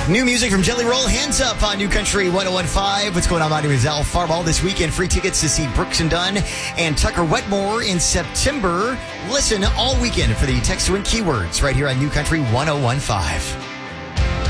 New music from Jelly Roll, Hands Up on New Country 101.5. What's going on? My name is Al Farball. This weekend, free tickets to see Brooks and Dunn and Tucker Wetmore in September. Listen all weekend for the text to win keywords right here on New Country 101.5.